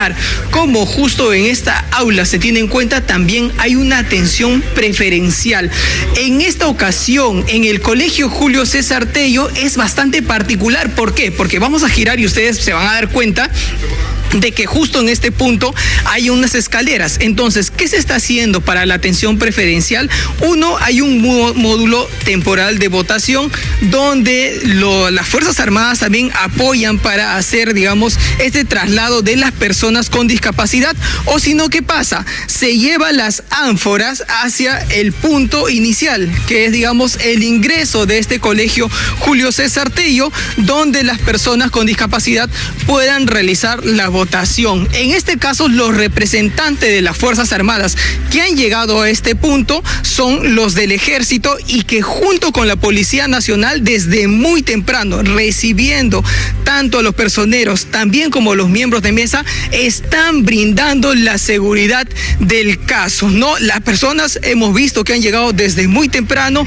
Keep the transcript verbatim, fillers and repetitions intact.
Como justo en esta aula se tiene en cuenta, también hay una atención preferencial. En esta ocasión, en el Colegio Julio César Tello es bastante particular. ¿Por qué? Porque vamos a girar y ustedes se van a dar cuenta de que justo en este punto hay unas escaleras. Entonces, ¿qué se está haciendo para la atención preferencial? Uno, hay un módulo temporal de votación donde lo, las Fuerzas Armadas también apoyan para hacer, digamos, este traslado de las personas con discapacidad. O si no, ¿qué pasa? Se lleva las ánforas hacia el punto inicial, que es, digamos, el ingreso de este Colegio Julio César Tello, donde las personas con discapacidad puedan realizar la votación. Votación. En este caso, los representantes de las Fuerzas Armadas que han llegado a este punto son los del Ejército y que junto con la Policía Nacional desde muy temprano, recibiendo tanto a los personeros también como a los miembros de mesa, están brindando la seguridad del caso, ¿no? Las personas hemos visto que han llegado desde muy temprano.